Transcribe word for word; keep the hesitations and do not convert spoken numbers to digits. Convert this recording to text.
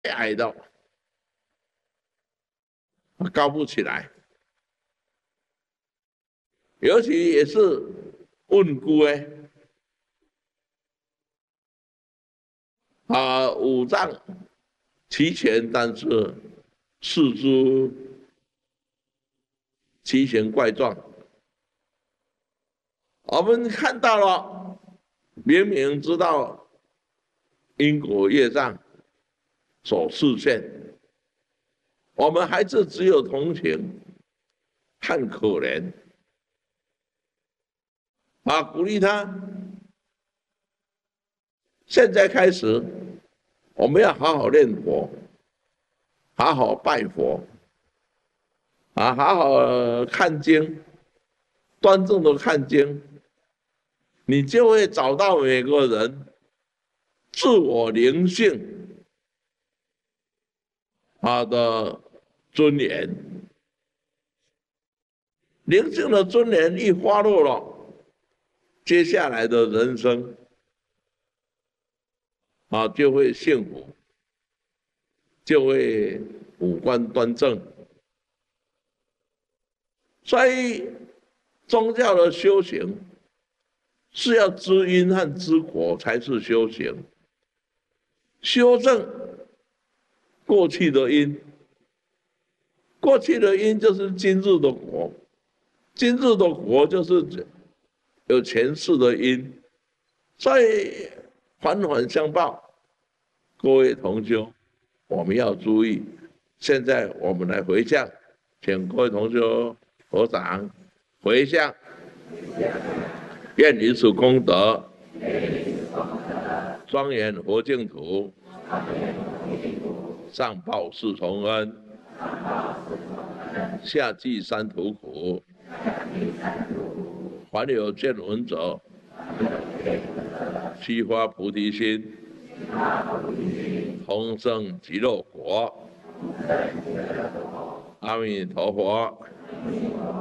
矮的，高不起来。尤其也是稳固的啊，五脏齐全，但是四肢奇形怪状。我们看到了，明明知道因果业障所示现，我们还是只有同情，看可怜，啊，鼓励他。现在开始，我们要好好念佛，好好拜佛，啊，好好看经，端正的看经，你就会找到每个人自我灵性他的尊严。灵性的尊严一发落了，接下来的人生啊就会幸福，就会五官端正。所以宗教的修行是要知因和知果才是修行，修正过去的因，过去的因就是今日的果，今日的果就是有前世的因，所以环环相报。各位同修，我们要注意。现在我们来回向，请各位同修合掌回向，愿以此功德，庄严佛净土，上报四重恩，下济三途苦。凡有见闻者，悉发菩提心，同生极乐国。阿弥陀佛。